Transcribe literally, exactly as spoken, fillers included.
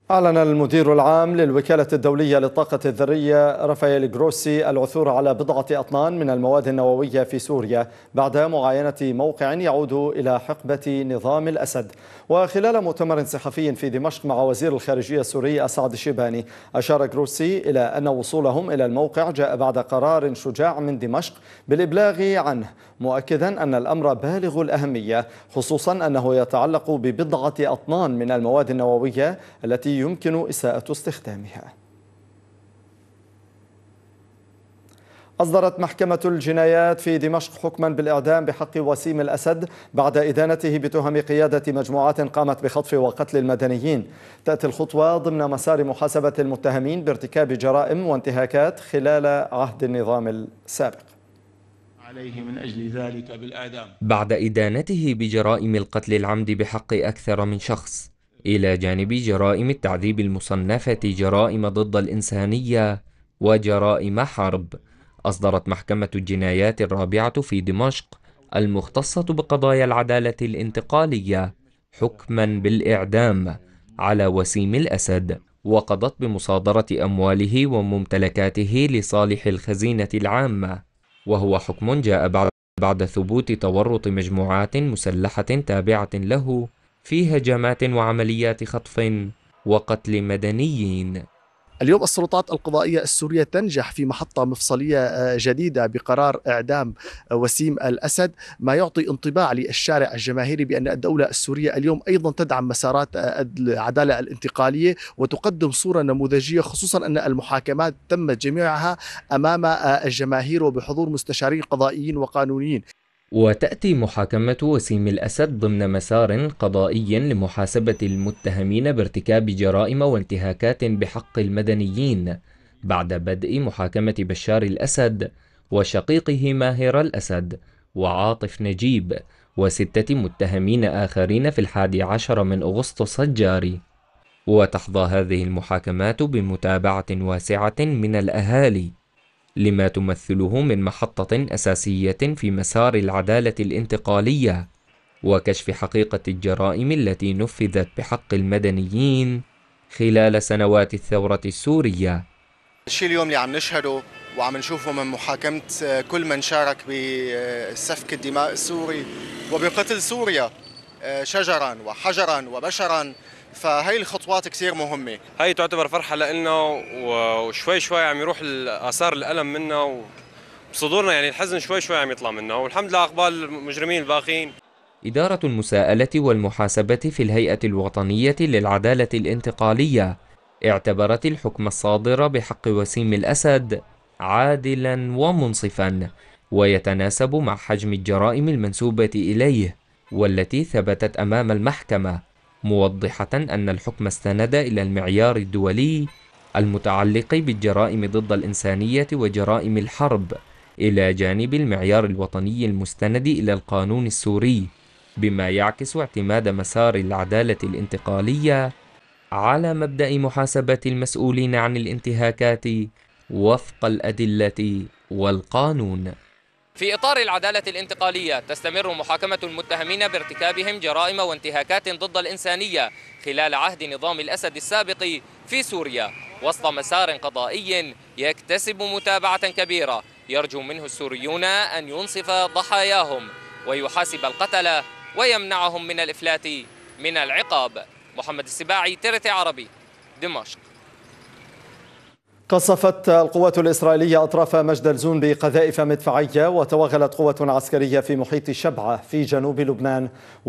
أعلن المدير العام للوكالة الدولية للطاقة الذرية رافائيل جروسي العثور على بضعة أطنان من المواد النووية في سوريا بعد معاينة موقع يعود إلى حقبة نظام الأسد. وخلال مؤتمر صحفي في دمشق مع وزير الخارجية السوري أسعد الشيباني، أشار جروسي إلى أن وصولهم إلى الموقع جاء بعد قرار شجاع من دمشق بالإبلاغ عنه، مؤكدا أن الأمر بالغ الأهمية، خصوصا أنه يتعلق ببضعة أطنان من المواد النووية التي يمكن إساءة استخدامها. أصدرت محكمة الجنايات في دمشق حكما بالإعدام بحق وسيم الأسد بعد إدانته بتهم قيادة مجموعات قامت بخطف وقتل المدنيين. تأتي الخطوة ضمن مسار محاسبة المتهمين بارتكاب جرائم وانتهاكات خلال عهد النظام السابق. عليه من أجل ذلك بالإعدام بعد إدانته بجرائم القتل العمد بحق أكثر من شخص، إلى جانب جرائم التعذيب المصنفة جرائم ضد الإنسانية وجرائم حرب، أصدرت محكمة الجنايات الرابعة في دمشق المختصة بقضايا العدالة الانتقالية حكما بالإعدام على وسيم الأسد، وقضت بمصادرة أمواله وممتلكاته لصالح الخزينة العامة، وهو حكم جاء بعد بعد ثبوت تورط مجموعات مسلحة تابعة له في هجمات وعمليات خطف وقتل مدنيين. اليوم السلطات القضائية السورية تنجح في محطة مفصلية جديدة بقرار إعدام وسيم الأسد، ما يعطي انطباع للشارع الجماهيري بأن الدولة السورية اليوم أيضا تدعم مسارات العدالة الانتقالية وتقدم صورة نموذجية، خصوصا أن المحاكمات تمت جميعها أمام الجماهير وبحضور مستشارين قضائيين وقانونيين. وتأتي محاكمة وسيم الأسد ضمن مسار قضائي لمحاسبة المتهمين بارتكاب جرائم وانتهاكات بحق المدنيين بعد بدء محاكمة بشار الأسد وشقيقه ماهر الأسد وعاطف نجيب وستة متهمين آخرين في الحادي عشر من أغسطس الجاري. وتحظى هذه المحاكمات بمتابعة واسعة من الأهالي لما تمثله من محطة أساسية في مسار العدالة الانتقالية وكشف حقيقة الجرائم التي نفذت بحق المدنيين خلال سنوات الثورة السورية. الشيء اليوم اللي عم نشهده وعم نشوفه من محاكمة كل من شارك بسفك الدماء السوري وبقتل سوريا شجرا وحجرا وبشرا، فهي الخطوات كثير مهمة. هي تعتبر فرحة لنا، وشوي شوي عم يروح آثار الألم منا وبصدورنا، يعني الحزن شوي شوي عم يطلع منا، والحمد لله أقبال المجرمين الباقين. إدارة المساءلة والمحاسبة في الهيئة الوطنية للعدالة الانتقالية اعتبرت الحكم الصادر بحق وسيم الأسد عادلا ومنصفا ويتناسب مع حجم الجرائم المنسوبة إليه والتي ثبتت أمام المحكمة، موضحة أن الحكم استند إلى المعيار الدولي المتعلق بالجرائم ضد الإنسانية وجرائم الحرب إلى جانب المعيار الوطني المستند إلى القانون السوري، بما يعكس اعتماد مسار العدالة الانتقالية على مبدأ محاسبة المسؤولين عن الانتهاكات وفق الأدلة والقانون. في إطار العدالة الانتقالية تستمر محاكمة المتهمين بارتكابهم جرائم وانتهاكات ضد الإنسانية خلال عهد نظام الأسد السابق في سوريا وسط مسار قضائي يكتسب متابعة كبيرة يرجو منه السوريون أن ينصف ضحاياهم ويحاسب القتلة ويمنعهم من الإفلات من العقاب. محمد السباعي، ترتي عربي، دمشق. قصفت القوات الإسرائيلية أطراف مجدلزون بقذائف مدفعية، وتوغلت قوة عسكرية في محيط شبعة في جنوب لبنان.